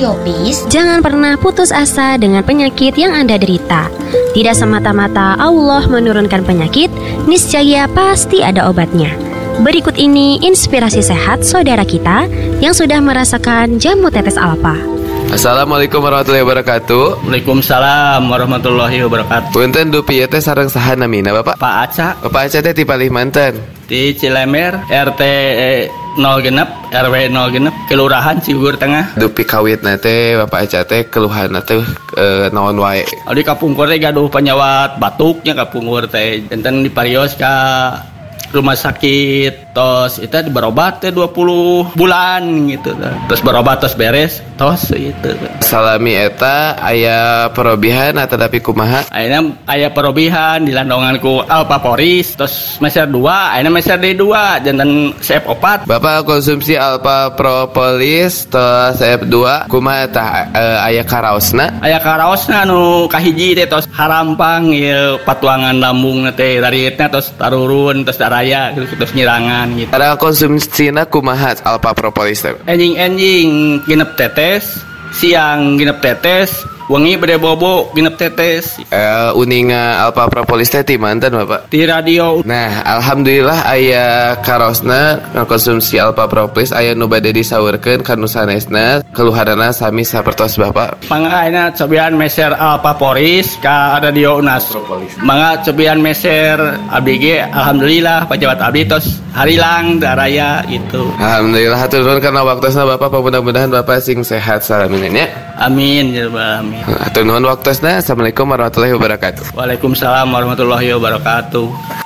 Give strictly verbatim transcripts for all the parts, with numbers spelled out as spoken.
Radio Peace, jangan pernah putus asa dengan penyakit yang Anda derita. Tidak semata-mata Allah menurunkan penyakit, niscaya pasti ada obatnya. Berikut ini inspirasi sehat saudara kita yang sudah merasakan jamu tetes Alfa. Assalamualaikum warahmatullahi wabarakatuh. Waalaikumsalam warahmatullahi wabarakatuh. Punten dupi teh sareng saha namina Bapak? Pak Aca. Bapak Aca teh ti Palimanten. Di Cilemer, R T nol genep, R W nol genep, Kelurahan Ciugur Tengah. Dupi kawitna teh Bapak Aca teh keluhanna teh e, naon wae? Di kapungkur teh gaduh penyawat batuknya kapungkur teh. Enten diparios ka rumah sakit, tos itu berobat teh dua puluh bulan gitu. Terus berobat terus beres, tos itu. Salami eta aya perobihan atau tapi kumaha? Ayeuna aya perobihan dilandongan ku Alpaporis, terus meser dua, ayeuna meser D dua, jantan C F opat. Bapak konsumsi Alpha Propolis tos C F dua kumaha tah e, aya karaosna? Aya karaosna nu kahiji teh tos harampang ieu patuangan lambung teh daritna tos tarurun tos daraya terus nyirangan gitu. Ada konsumsina kumaha Alpha Propolis teh? Enjing-enjing genep tetes, siang genep tetes, wengi bade bobo genep tetes. Uh, uninga Alpha Propolis teh ti manten Bapak? Di radio. Nah, alhamdulillah aya karosna konsumsi Alpha Propolis aya nu bade disaurkeun ka nu sanesna keluhanana sami sapertos Bapak. Mangga ayeuna cobian meser Alpaporis ka radio Unas. Mangga cobian meser abdi ge alhamdulillah pejabat abdi tos harilang daraya itu. Alhamdulillah hatur nuhun karena waktosna Bapak, mudah-mudahan Bapak sing sehat salamin nya. Amin ya rabbal alamin. Hatur nuhun waktosna. Assalamualaikum warahmatullahi wabarakatuh. Waalaikumsalam warahmatullahi wabarakatuh.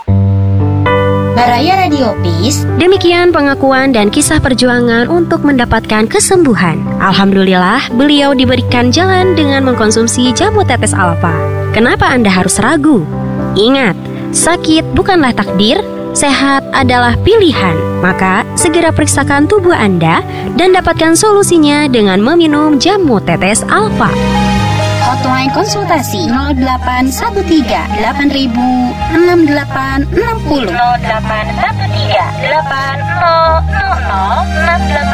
Baraya Radio Peace. Demikian pengakuan dan kisah perjuangan untuk mendapatkan kesembuhan. Alhamdulillah, beliau diberikan jalan dengan mengkonsumsi jamu tetes Alfa. Kenapa Anda harus ragu? Ingat, sakit bukanlah takdir, sehat adalah pilihan. Maka, segera periksakan tubuh Anda dan dapatkan solusinya dengan meminum jamu tetes Alfa. Hotline konsultasi nol delapan satu tiga delapan ribu enam delapan enam nol nol delapan satu tiga delapan nol nol nol enam delapan